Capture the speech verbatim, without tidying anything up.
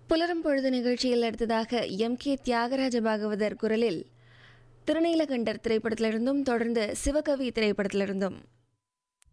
புலரும் பொழுது நிகழ்ச்சியில் அடுத்ததாக எம் கே தியாகராஜ பாகவதர் குரலில் திருநீலகண்டர் திரைப்படத்திலிருந்தும் தொடர்ந்து சிவகவி திரைப்படத்திலிருந்தும்